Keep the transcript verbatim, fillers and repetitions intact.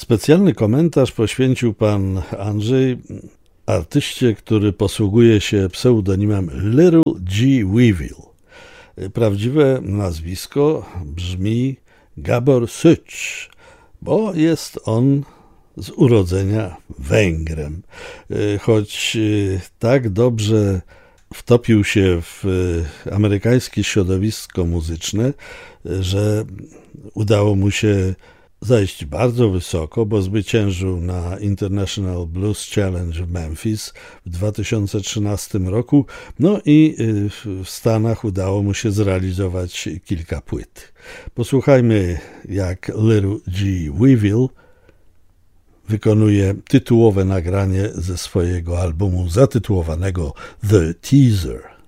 Specjalny komentarz poświęcił pan Andrzej artyście, który posługuje się pseudonimem Little G. Weevil. Prawdziwe nazwisko brzmi Gabor Szücs, bo jest on z urodzenia Węgrem. Choć tak dobrze wtopił się w amerykańskie środowisko muzyczne, że udało mu się zajść bardzo wysoko, bo zwyciężył na International Blues Challenge w Memphis w dwa tysiące trzynastym roku, no i w Stanach udało mu się zrealizować kilka płyt. Posłuchajmy, jak Little G. Weevil wykonuje tytułowe nagranie ze swojego albumu zatytułowanego The Teaser.